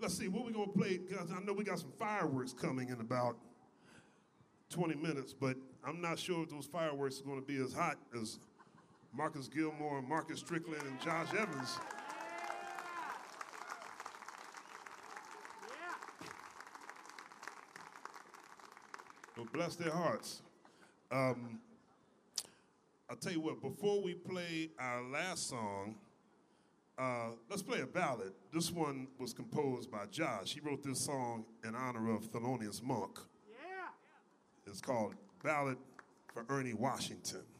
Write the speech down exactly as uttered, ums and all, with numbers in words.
let's see, what we gonna play? Because I know we got some fireworks coming in about twenty minutes, but I'm not sure if those fireworks are gonna be as hot as Marcus Gilmore, Marcus Strickland, and Josh Evans. Well, bless their hearts. Um, I'll tell you what, before we play our last song, uh, let's play a ballad. This one was composed by Josh. He wrote this song in honor of Thelonious Monk. Yeah. It's called Ballad for Ernie Washington.